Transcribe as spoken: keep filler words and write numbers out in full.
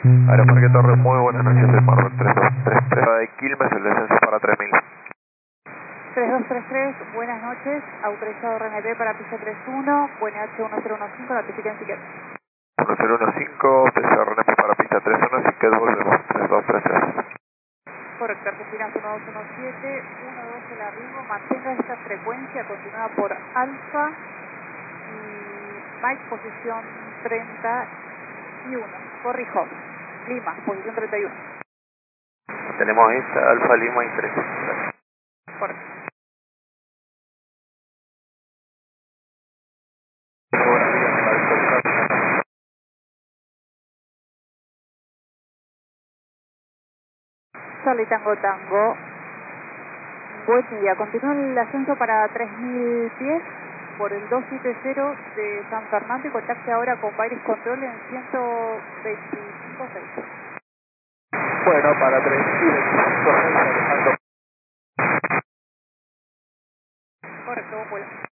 Aeroparque Torre, muy buenas noches, el Marvel tres dos tres tres de Quilmes, el descenso para tres mil. tres dos tres tres, buenas noches, autorizado R N P para pista tres uno, Q N H uno cero uno cinco, notifiquen si quieren. uno cero uno cinco, P C R N P para pista tres uno, si queda volvemos, tres dos tres tres. Correcto, Argentina uno dos uno siete, uno dos el arribo, mantenga esta frecuencia, continúa por alfa y Mike posición treinta y uno, corrijo, Lima, posición treinta y uno. Tenemos esta, Alfa Lima y tres. Correcto. Charlie Tango Tango, buen día, continúa el ascenso para tres mil pies por el doscientos setenta de San Fernando y contacte ahora con Virus Control en ciento veinticinco seis. Bueno, para tres mil veinticinco, Correcto, buen vuelo.